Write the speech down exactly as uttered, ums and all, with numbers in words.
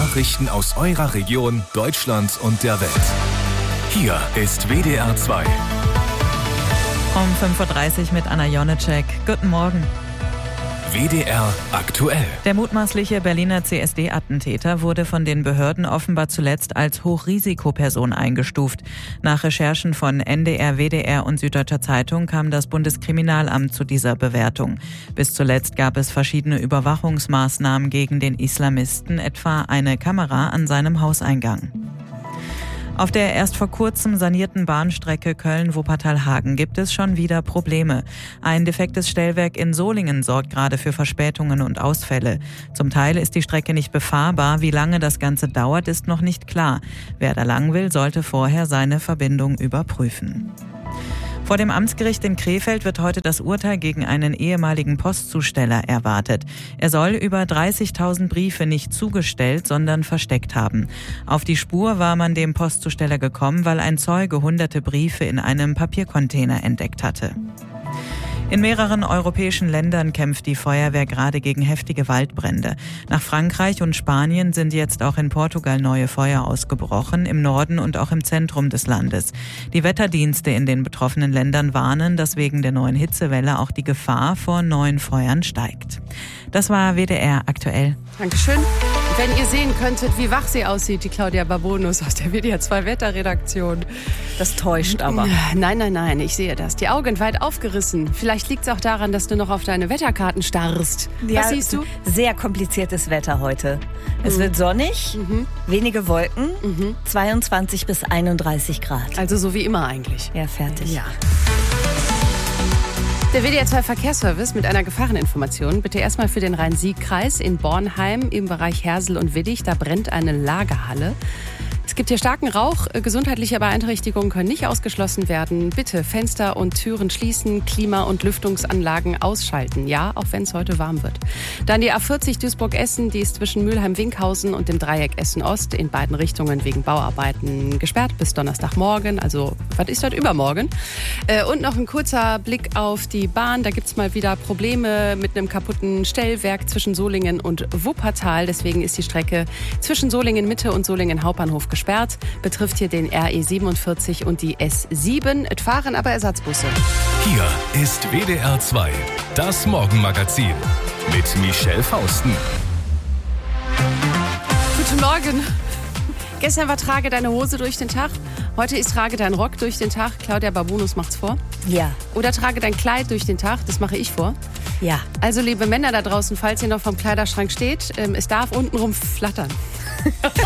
Nachrichten aus eurer Region, Deutschland und der Welt. Hier ist W D R zwei. Um fünf Uhr dreißig mit Anna Jonecek. Guten Morgen. W D R aktuell. Der mutmaßliche Berliner C S D-Attentäter wurde von den Behörden offenbar zuletzt als Hochrisikoperson eingestuft. Nach Recherchen von N D R, W D R und Süddeutscher Zeitung kam das Bundeskriminalamt zu dieser Bewertung. Bis zuletzt gab es verschiedene Überwachungsmaßnahmen gegen den Islamisten, etwa eine Kamera an seinem Hauseingang. Auf der erst vor kurzem sanierten Bahnstrecke Köln-Wuppertal-Hagen gibt es schon wieder Probleme. Ein defektes Stellwerk in Solingen sorgt gerade für Verspätungen und Ausfälle. Zum Teil ist die Strecke nicht befahrbar. Wie lange das Ganze dauert, ist noch nicht klar. Wer da lang will, sollte vorher seine Verbindung überprüfen. Vor dem Amtsgericht in Krefeld wird heute das Urteil gegen einen ehemaligen Postzusteller erwartet. Er soll über dreißigtausend Briefe nicht zugestellt, sondern versteckt haben. Auf die Spur war man dem Postzusteller gekommen, weil ein Zeuge hunderte Briefe in einem Papiercontainer entdeckt hatte. In mehreren europäischen Ländern kämpft die Feuerwehr gerade gegen heftige Waldbrände. Nach Frankreich und Spanien sind jetzt auch in Portugal neue Feuer ausgebrochen, im Norden und auch im Zentrum des Landes. Die Wetterdienste in den betroffenen Ländern warnen, dass wegen der neuen Hitzewelle auch die Gefahr vor neuen Feuern steigt. Das war W D R aktuell. Dankeschön. Wenn ihr sehen könntet, wie wach sie aussieht, die Claudia Babonus aus der W D R zwei Wetterredaktion. Das täuscht aber. Nein, nein, nein, ich sehe das. Die Augen weit aufgerissen. Vielleicht liegt es auch daran, dass du noch auf deine Wetterkarten starrst. Ja, was siehst du? Sehr kompliziertes Wetter heute. Es mhm. wird sonnig, mhm. wenige Wolken, mhm. zweiundzwanzig bis einunddreißig Grad. Also so wie immer eigentlich. Ja, fertig. Ja. Der W D R zwei Verkehrsservice mit einer Gefahreninformation. Bitte erstmal für den Rhein-Sieg-Kreis in Bornheim im Bereich Hersel und Willich. Da brennt eine Lagerhalle. Es gibt hier starken Rauch. Gesundheitliche Beeinträchtigungen können nicht ausgeschlossen werden. Bitte Fenster und Türen schließen, Klima- und Lüftungsanlagen ausschalten. Ja, auch wenn es heute warm wird. Dann die A vierzig Duisburg-Essen. Die ist zwischen Mülheim-Winkhausen und dem Dreieck Essen-Ost in beiden Richtungen wegen Bauarbeiten gesperrt bis Donnerstagmorgen. Also, was ist das? Übermorgen. Und noch ein kurzer Blick auf die Bahn. Da gibt es mal wieder Probleme mit einem kaputten Stellwerk zwischen Solingen und Wuppertal. Deswegen ist die Strecke zwischen Solingen-Mitte und Solingen-Hauptbahnhof gesperrt. gesperrt, betrifft hier den R E siebenundvierzig und die S sieben. Es fahren aber Ersatzbusse. Hier ist W D R zwei, das Morgenmagazin mit Michelle Fausten. Guten Morgen. Gestern war Trage deine Hose durch den Tag. Heute ist Trage dein Rock durch den Tag. Claudia Babonus macht's vor. Ja. Oder Trage dein Kleid durch den Tag. Das mache ich vor. Ja. Also liebe Männer da draußen, falls ihr noch vom Kleiderschrank steht, ähm, es darf untenrum flattern.